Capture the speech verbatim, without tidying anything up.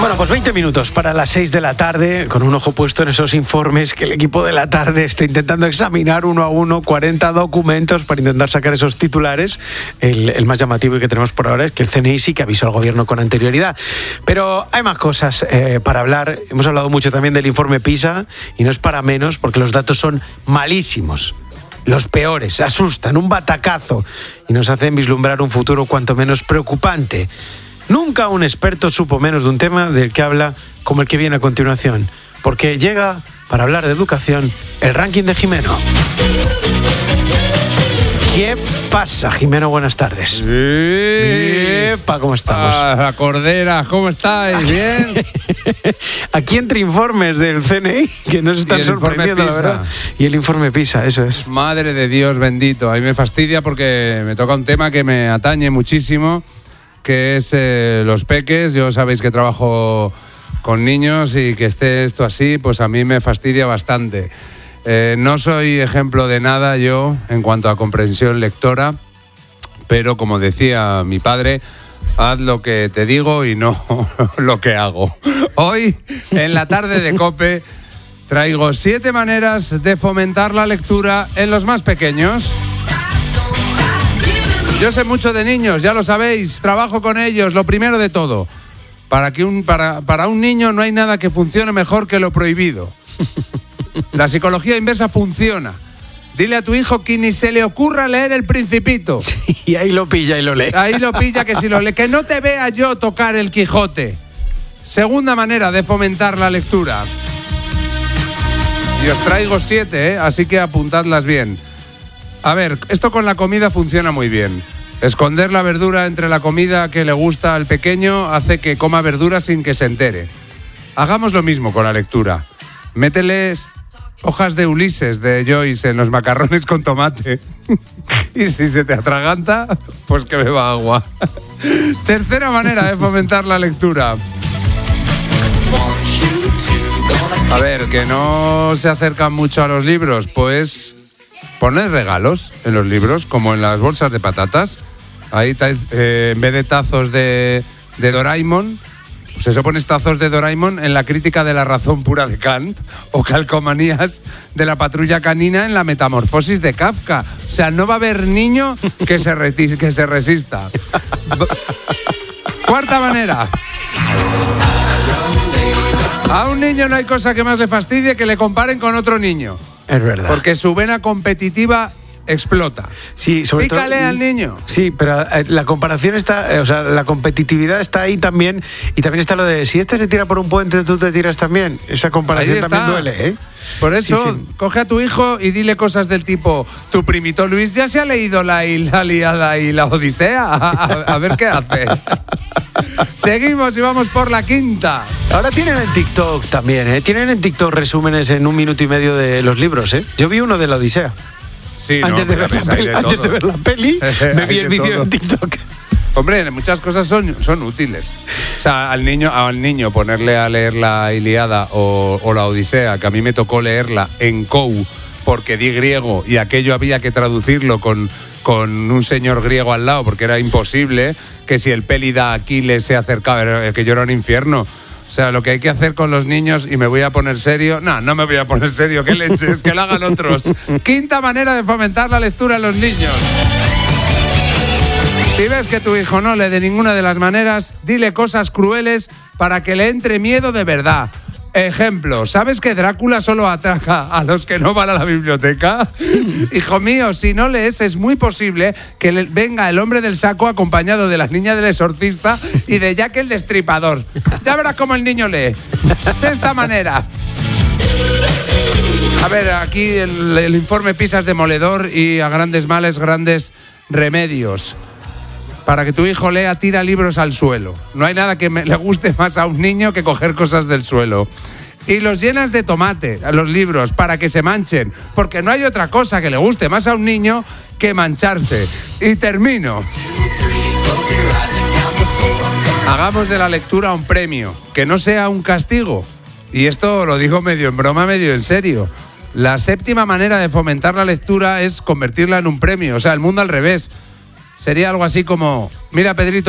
Bueno, pues veinte minutos para las seis de la tarde, con un ojo puesto en esos informes que el equipo de la tarde está intentando examinar uno a uno, cuarenta documentos para intentar sacar esos titulares. El, el más llamativo que tenemos por ahora es que el C N I sí que avisó al gobierno con anterioridad. Pero hay más cosas eh, para hablar. Hemos hablado mucho también del informe PISA y no es para menos porque los datos son malísimos. Los peores, asustan, un batacazo y nos hacen vislumbrar un futuro cuanto menos preocupante. Nunca un experto supo menos de un tema del que habla como el que viene a continuación, porque llega, para hablar de educación, el ranking de Jimeno. ¿Qué pasa, Jimeno? Buenas tardes. Sí. Epa, ¿cómo estamos? Ah, la Cordera, ¿cómo estáis? ¿Bien? Aquí entre informes del C N I, que nos están sorprendiendo, la verdad. Y el informe PISA, eso es. Madre de Dios bendito. A mí me fastidia porque me toca un tema que me atañe muchísimo, que es eh, los peques. Yo sabéis que trabajo con niños y que esté esto así, pues a mí me fastidia bastante. Eh, no soy ejemplo de nada yo en cuanto a comprensión lectora, pero como decía mi padre, haz lo que te digo y no lo que hago. Hoy, en la tarde de COPE, traigo siete maneras de fomentar la lectura en los más pequeños. Yo sé mucho de niños, ya lo sabéis, trabajo con ellos, lo primero de todo. Para, que un, para, para un niño no hay nada que funcione mejor que lo prohibido. La psicología inversa funciona. Dile a tu hijo que ni se le ocurra leer El Principito. Y ahí lo pilla y lo lee. Ahí lo pilla que si lo lee. Que no te vea yo tocar el Quijote. Segunda manera de fomentar la lectura. Y os traigo siete, ¿eh? Así que apuntadlas bien. A ver, esto con la comida funciona muy bien. Esconder la verdura entre la comida que le gusta al pequeño hace que coma verdura sin que se entere. Hagamos lo mismo con la lectura. Mételes hojas de Ulises de Joyce en los macarrones con tomate. Y si se te atraganta, pues que beba agua. Tercera manera de fomentar la lectura. A ver, que no se acercan mucho a los libros, pues poner regalos en los libros, como en las bolsas de patatas. Ahí eh, en vez de tazos de, de Doraemon, pues eso, pones tazos de Doraemon en la crítica de la razón pura de Kant, o calcomanías de la patrulla canina en la metamorfosis de Kafka. O sea, no va a haber niño que se, reti- que se resista. Cuarta manera. A un niño no hay cosa que más le fastidie que le comparen con otro niño. Es verdad. Porque su vena competitiva explota. Sí, sobre Pícale todo, al niño. Sí, pero la comparación está, o sea, la competitividad está ahí también, y también está lo de si este se tira por un puente, tú te tiras también. Esa comparación también duele, ¿eh? Por eso, sí, sí. Coge a tu hijo y dile cosas del tipo: tu primito Luis ya se ha leído la, la Ilíada y la Odisea. A, a, a ver qué hace. Seguimos y vamos por la quinta. Ahora tienen en TikTok también, ¿eh? Tienen en TikTok resúmenes en un minuto y medio de los libros, ¿eh? Yo vi uno de la Odisea. Sí, antes, no, de ver la peli, de antes de ver la peli, me vi el vídeo en TikTok. Hombre, muchas cosas son, son útiles. O sea, al niño, al niño ponerle a leer la Ilíada o, o la Odisea, que a mí me tocó leerla en C O U porque di griego y aquello había que traducirlo con, con un señor griego al lado porque era imposible, que si el Pélida Aquiles se acercaba, que yo era un infierno. O sea, lo que hay que hacer con los niños, y me voy a poner serio... No, no me voy a poner serio, qué leches, que lo hagan otros. Quinta manera de fomentar la lectura en los niños. Si ves que tu hijo no lee de ninguna de las maneras, dile cosas crueles para que le entre miedo de verdad. Ejemplo, ¿sabes que Drácula solo ataca a los que no van a la biblioteca? Hijo mío, si no lees, es muy posible que le venga el hombre del saco acompañado de la niña del exorcista y de Jack el Destripador. Ya verás cómo el niño lee. Sexta manera. A ver, aquí el, el informe PISA es demoledor y a grandes males, grandes remedios. Para que tu hijo lea, tira libros al suelo. No hay nada que me, le guste más a un niño que coger cosas del suelo. Y los llenas de tomate, a los libros, para que se manchen. Porque no hay otra cosa que le guste más a un niño que mancharse. Y termino. Hagamos de la lectura un premio, que no sea un castigo. Y esto lo digo medio en broma, medio en serio. La séptima manera de fomentar la lectura es convertirla en un premio. O sea, el mundo al revés. Sería algo así como: mira, Pedrito,